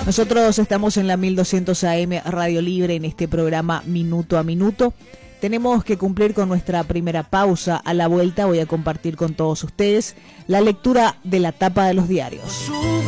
Nosotros estamos en la 1200 AM Radio Libre en este programa Minuto a Minuto. Tenemos que cumplir con nuestra primera pausa. A la vuelta voy a compartir con todos ustedes la lectura de la tapa de los diarios.